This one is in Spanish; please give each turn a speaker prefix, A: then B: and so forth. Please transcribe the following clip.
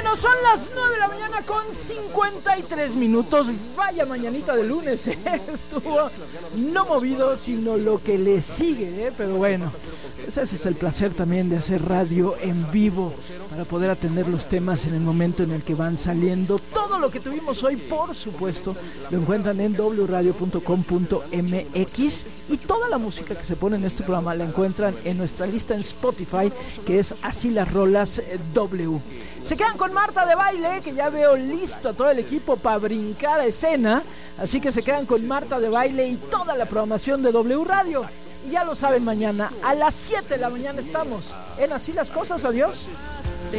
A: Bueno, son las 9 de la mañana con 53 minutos. Vaya mañanita de lunes, ¿eh? Estuvo no movido, sino lo que le sigue, ¿eh? Pero bueno, pues ese es el placer también de hacer radio en vivo, para poder atender los temas en el momento en el que van saliendo. Todo lo que tuvimos hoy, por supuesto, lo encuentran en wradio.com.mx, y toda la música que se pone en este programa la encuentran en nuestra lista en Spotify, que es Así las Rolas W. Se quedan con Marta de Baile, que ya veo listo a todo el equipo para brincar a escena, así que se quedan con Marta de Baile y toda la programación de W Radio. Y ya lo saben, mañana a las 7 de la mañana estamos en Así las Cosas. Adiós.